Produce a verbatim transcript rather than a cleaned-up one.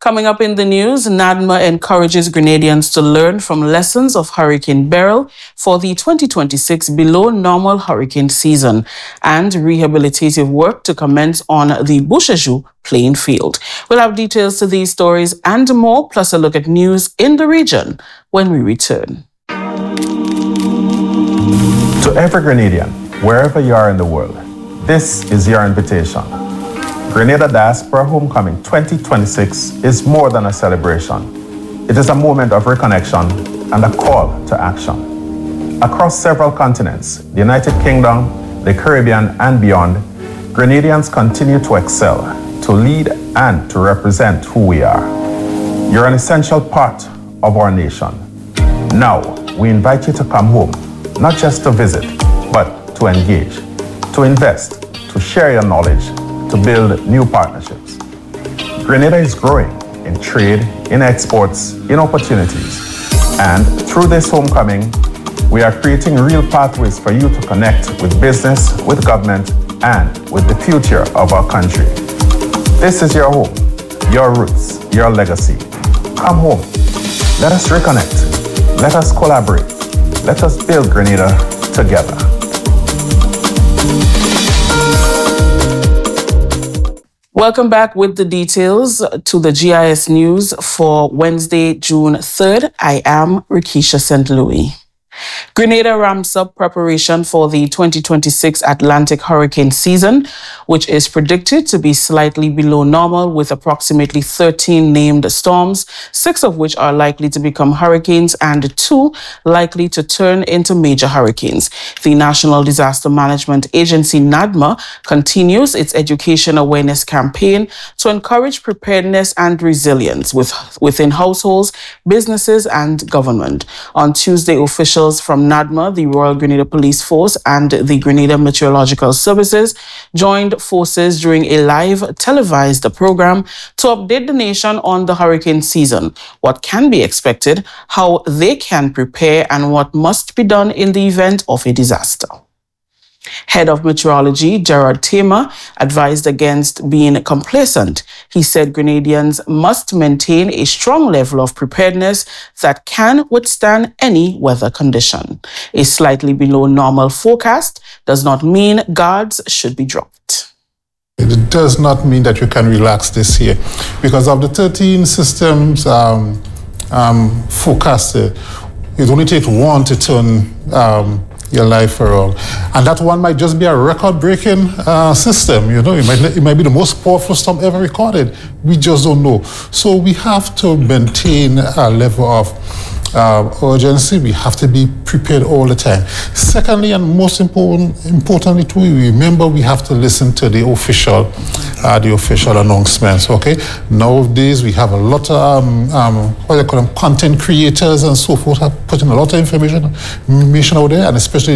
Coming up in the news, NADMA encourages Grenadians to learn from lessons of Hurricane Beryl for the twenty twenty-six below normal hurricane season, and rehabilitative work to commence on the Bouchajou playing field. We'll have details to these stories and more, plus a look at news in the region when we return. To every Grenadian, wherever you are in the world, this is your invitation. Grenada Diaspora Homecoming twenty twenty-six is more than a celebration. It is a moment of reconnection and a call to action. Across several continents, the United Kingdom, the Caribbean, and beyond, Grenadians continue to excel, to lead, and to represent who we are. You're an essential part of our nation. Now, we invite you to come home, not just to visit, but to engage, to invest, to share your knowledge, to build new partnerships. Grenada is growing in trade, in exports, in opportunities. And through this homecoming, we are creating real pathways for you to connect with business, with government, and with the future of our country. This is your home, your roots, your legacy. Come home. Let us reconnect. Let us collaborate. Let us build Grenada together. Welcome back with the details to the G I S News for Wednesday, June third. I am Rikisha Saint Louis. Grenada ramps up preparation for the twenty twenty-six Atlantic hurricane season, which is predicted to be slightly below normal with approximately thirteen named storms, six of which are likely to become hurricanes and two likely to turn into major hurricanes. The National Disaster Management Agency, NADMA, continues its education awareness campaign to encourage preparedness and resilience with, within households, businesses, and government. On Tuesday, officials from NADMA, the Royal Grenada Police Force, and the Grenada Meteorological Services joined forces during a live televised program to update the nation on the hurricane season, what can be expected, how they can prepare, and what must be done in the event of a disaster. Head of Meteorology, Gerard Tamer, advised against being complacent. He said Grenadians must maintain a strong level of preparedness that can withstand any weather condition. A slightly below normal forecast does not mean guards should be dropped. It does not mean that you can relax this year. Because of the thirteen systems um, um, forecasted, it only takes one to turn um, your life around. And that one might just be a record-breaking uh, system, you know. It might, it might be the most powerful storm ever recorded. We just don't know. So we have to maintain a level of uh, urgency. We have to be prepared all the time. Secondly, and most important, importantly too, remember we have to listen to the official, uh, the official announcements, okay? Nowadays, we have a lot of, um, um, what do you call them, content creators and so forth, are putting a lot of information, information out there, and especially